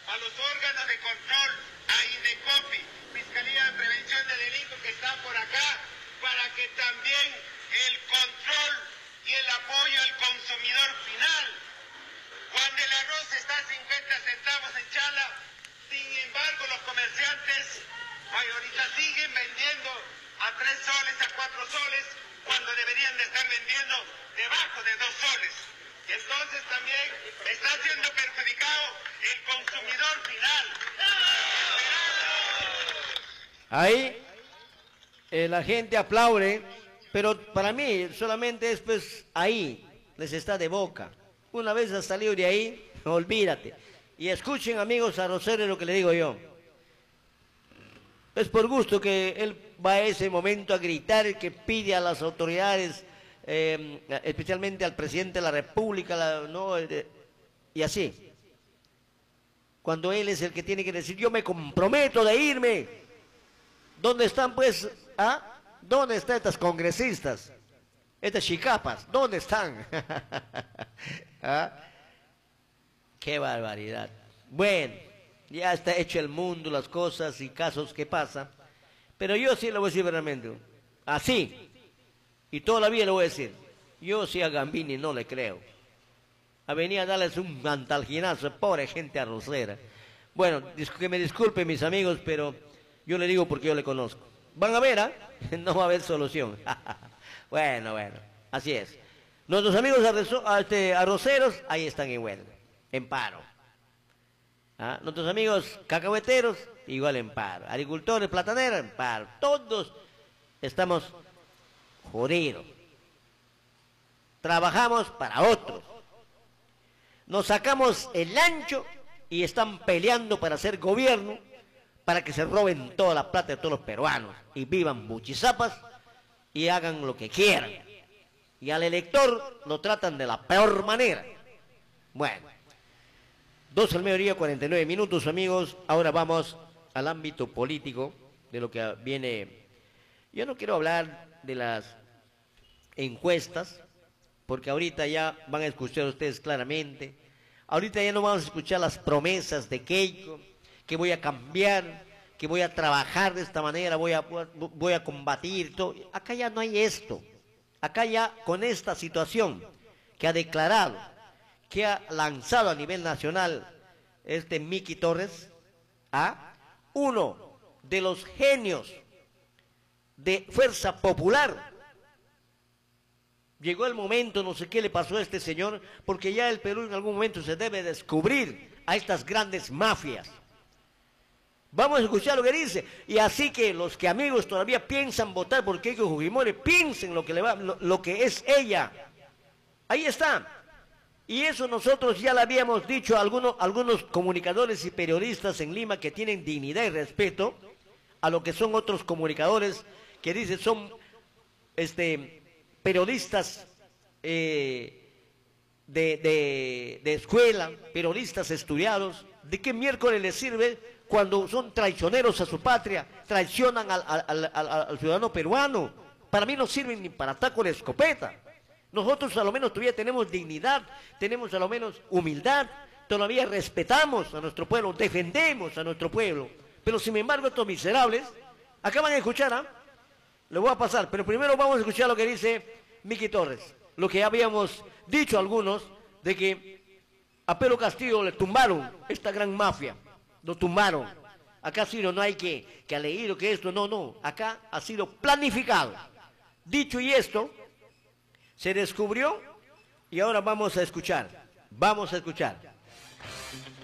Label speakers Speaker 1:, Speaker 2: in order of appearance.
Speaker 1: a los órganos de control, a INDECOPI, Fiscalía de Prevención de Delitos que está por acá, para que también el control y el apoyo al consumidor final. Cuando el arroz está a 50 centavos en Chala, sin embargo los comerciantes mayoristas siguen vendiendo a 3 soles, a 4 soles, cuando deberían de estar vendiendo debajo de 2 soles. Y entonces también está siendo perjudicado el consumidor final.
Speaker 2: Ahí la gente aplaude, pero para mí solamente es pues ahí, les está de boca. Una vez has salido de ahí, olvídate. Y escuchen, amigos arroceros, lo que le digo yo. Es por gusto que él va a ese momento a gritar, que pide a las autoridades, especialmente al presidente de la República, y así. Cuando él es el que tiene que decir, yo me comprometo de irme. ¿Dónde están pues? ¿Ah? ¿Dónde están estas congresistas? Estas chicapas, ¿dónde están? ¿Ah? ¡Qué barbaridad! Bueno, ya está hecho el mundo, las cosas y casos que pasan. Pero yo sí lo voy a decir verdaderamente. Así. Y toda la vida lo voy a decir. Yo sí a Gambini no le creo. A venir a darles un mantalginazo, pobre gente arrocera. Bueno, que me disculpen mis amigos, pero yo le digo porque yo le conozco. Van a ver, ¿ah? No va a haber solución. Bueno, así es. Nuestros amigos arroceros, ahí están en huelga, en paro. ¿Ah? Nuestros amigos cacahueteros, igual en paro. Agricultores, plataneros, en paro. Todos estamos jodidos. Trabajamos para otros. Nos sacamos el ancho y están peleando para hacer gobierno, para que se roben toda la plata de todos los peruanos y vivan buchizapas y hagan lo que quieran. Y al elector lo tratan de la peor manera. Bueno, 12 del mediodía, 49 minutos, amigos. Ahora vamos al ámbito político, de lo que viene. Yo no quiero hablar de las encuestas, porque ahorita ya van a escuchar ustedes claramente. Ahorita ya no vamos a escuchar las promesas de Keiko, que voy a cambiar, que voy a trabajar de esta manera, voy a combatir todo. Acá ya no hay esto. Acá ya con esta situación que ha declarado, que ha lanzado a nivel nacional Miki Torres, uno de los genios de Fuerza Popular. Llegó el momento, no sé qué le pasó a este señor, porque ya el Perú en algún momento se debe descubrir a estas grandes mafias. Vamos a escuchar lo que dice. Y así que los que amigos todavía piensan votar por Keiko Fujimori, piensen lo que es ella. Ahí está. Y eso nosotros ya le habíamos dicho a algunos comunicadores y periodistas en Lima que tienen dignidad y respeto a lo que son otros comunicadores que dicen son periodistas de escuela, periodistas estudiados. ¿De qué miércoles les sirve cuando son traicioneros a su patria, traicionan al ciudadano peruano? Para mí no sirven ni para taco de escopeta. Nosotros a lo menos todavía tenemos dignidad, tenemos a lo menos humildad, todavía respetamos a nuestro pueblo, defendemos a nuestro pueblo. Pero sin embargo estos miserables, acaban de escuchar, le voy a pasar, pero primero vamos a escuchar lo que dice Miki Torres. Lo que habíamos dicho algunos, de que a Pedro Castillo le tumbaron esta gran mafia, lo tumbaron. Acá sí no hay que alegar lo que esto, no, acá ha sido planificado. Dicho y esto, se descubrió y ahora vamos a escuchar.